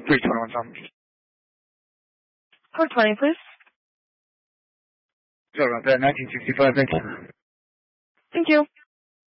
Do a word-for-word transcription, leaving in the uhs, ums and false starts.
three twenty-one, Tom. Code twenty, please. Sorry about that. nineteen sixty-five, thanks. Thank you.